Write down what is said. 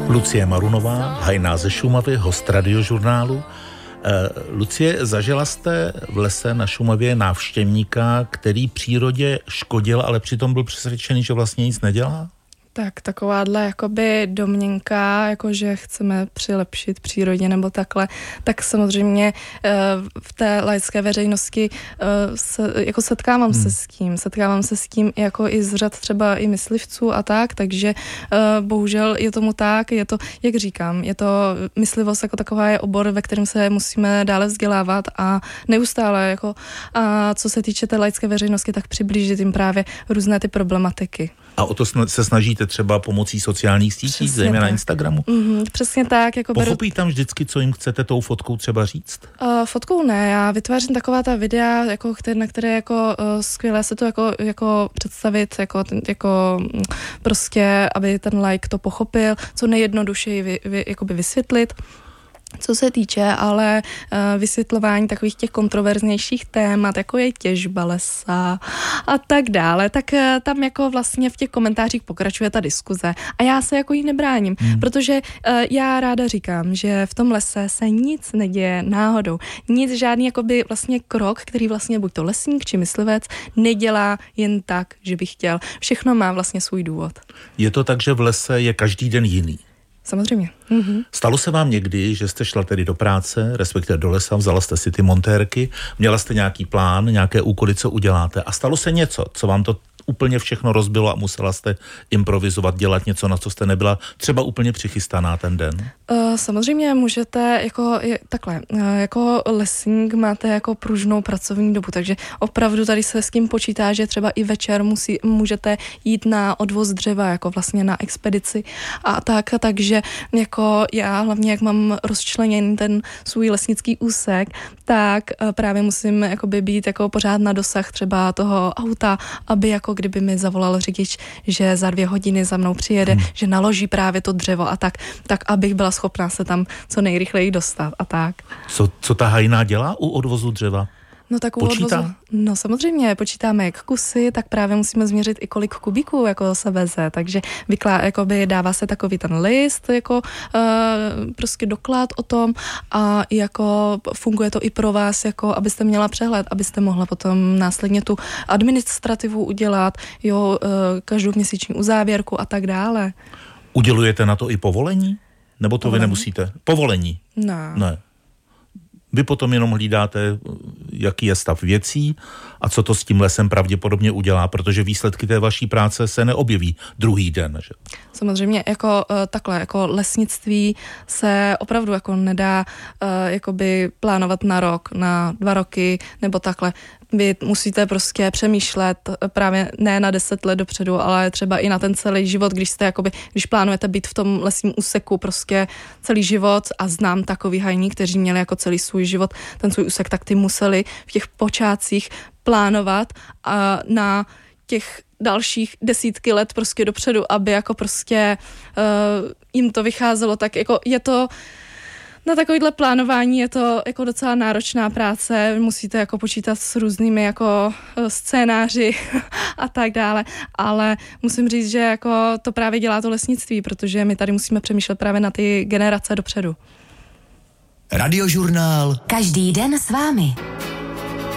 Lucie Marunová, hajná ze Šumavy, host Radiožurnálu. Lucie, zažila jste v lese na Šumavě návštěvníka, který přírodě škodil, ale přitom byl přesvědčený, že vlastně nic nedělá? Tak takováhle jakoby domněnka, jako že chceme přilepšit přírodě nebo takhle, tak samozřejmě v té laické veřejnosti setkávám se s tím jako i z řad třeba i myslivců a tak, takže bohužel je tomu tak, je to, jak říkám, je to myslivost jako taková je obor, ve kterém se musíme dále vzdělávat a neustále jako a co se týče té laické veřejnosti, tak přiblížit jim právě různé ty problematiky. A o to se snažíte třeba pomocí sociálních sítí, zejména na Instagramu? Přesně tak. Jako pochopí tam vždycky, co jim chcete tou fotkou třeba říct? Fotkou ne, já vytvářím taková ta videa, jako, na které jako skvěle se to jako představit, jako prostě, aby ten like to pochopil, co nejjednodušeji jakoby vysvětlit. Co se týče ale vysvětlování takových těch kontroverznějších témat, jako je těžba lesa a tak dále, tak tam jako vlastně v těch komentářích pokračuje ta diskuze a já se jako jí nebráním, protože já ráda říkám, že v tom lese se nic neděje náhodou. Nic, žádný jakoby vlastně krok, který vlastně buď to lesník či myslivec nedělá jen tak, že by chtěl. Všechno má vlastně svůj důvod. Je to tak, že v lese je každý den jiný? Samozřejmě. Stalo se vám někdy, že jste šla tedy do práce, respektive do lesa, vzala jste si ty montérky, měla jste nějaký plán, nějaké úkoly, co uděláte a stalo se něco, co vám to úplně všechno rozbilo a musela jste improvizovat, dělat něco, na co jste nebyla třeba úplně přichystaná ten den? Samozřejmě můžete, jako lesník máte jako pružnou pracovní dobu, takže opravdu tady se s tím počítá, že třeba i večer můžete jít na odvoz dřeva, jako vlastně na expedici a tak, takže jako já hlavně, jak mám rozčleněný ten svůj lesnický úsek, tak právě musím jakoby být jako pořád na dosah třeba toho auta, aby jako kdyby mi zavolal řidič, že za 2 hodiny za mnou přijede, že naloží právě to dřevo a tak abych byla schopná se tam co nejrychleji dostat a tak. Co ta hajná dělá u odvozu dřeva? No tak u odvozu, no samozřejmě, počítáme jak kusy, tak právě musíme změřit i kolik kubíků jako se veze, takže jakoby dává se takový ten list, jako prostě doklad o tom a jako funguje to i pro vás, jako abyste měla přehled, abyste mohla potom následně tu administrativu udělat, každou měsíční uzávěrku a tak dále. Udělujete na to i povolení? Nebo to vy nemusíte? Povolení? Ne. Vy potom jenom hlídáte, jaký je stav věcí a co to s tím lesem pravděpodobně udělá, protože výsledky té vaší práce se neobjeví druhý den, že? Samozřejmě jako lesnictví se opravdu jako nedá jakoby plánovat na rok, na 2 roky nebo takhle. Vy musíte prostě přemýšlet právě ne na 10 let dopředu, ale třeba i na ten celý život, když plánujete být v tom lesním úseku prostě celý život a znám takový hajní, kteří měli jako celý svůj život ten svůj úsek, tak ty museli v těch počátcích plánovat a na těch dalších desítky let prostě dopředu, aby jako prostě jim to vycházelo, tak jako je to na takovýhle plánování je to jako docela náročná práce, musíte jako počítat s různými jako scénáři a tak dále, ale musím říct, že jako to právě dělá to lesnictví, protože my tady musíme přemýšlet právě na ty generace dopředu. Radiožurnál. Každý den s vámi.